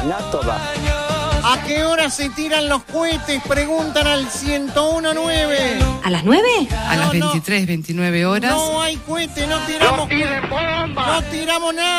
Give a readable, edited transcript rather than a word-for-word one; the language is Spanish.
No toda. ¿A qué hora se tiran los cohetes? Preguntan al 1019. ¿A las 9? A las 23, 29 horas. No hay cohete, no tiramos. ¡No tiren bombas! No tiramos nada.